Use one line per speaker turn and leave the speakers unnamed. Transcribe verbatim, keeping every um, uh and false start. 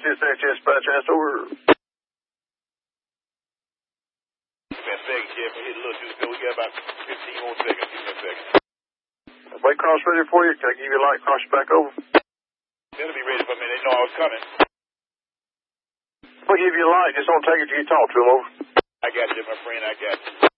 Dispatch, dispatch, asked over.
Give me a second, Jeff. We hit a little too slow. We got about fifteen more seconds. Give me a second.
White cross ready for you. Can I give you a light cross back over?
They'll be ready for me. They know I was coming.
We'll give you a light. Just don't take it till you talk to them, over.
I got you, my friend. I got you.